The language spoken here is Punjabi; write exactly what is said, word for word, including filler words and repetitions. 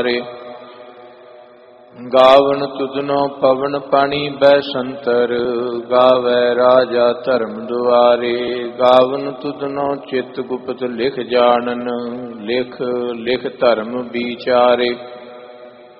ਗਾਵਨ ਤੁਧਨੋ ਪਵਨ ਪਾਣੀ ਬੈ ਸੰਤਰ, ਗਾਵੈ ਰਾਜਾ ਧਰਮ ਦੁਆਰੇ। ਗਾਵਨ ਤੁਧਨੋ ਚਿਤ ਗੁਪਤ ਲਿਖ ਜਾਣਨ, ਲਿਖ ਲਿਖ ਧਰਮ ਵਿਚਾਰੇ।